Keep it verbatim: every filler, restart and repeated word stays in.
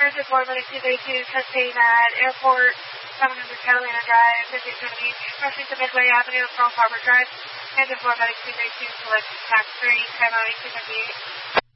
Transit four, Medic two thirty-two, testing at Airport, seven hundred Catalina Drive, fifty seven east, crossing to Midway Avenue, Pearl Harbor Drive. Transit four, Medic two thirty-two, select tax three, time out eighteen fifty-eight.